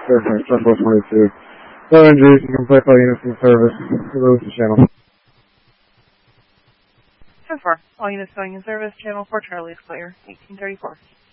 Fairfax, Southwest 22. No injuries. You can play all units in service. Release the channel. 10-4. All units going in service. Channel 4 Charlie is clear. 1834.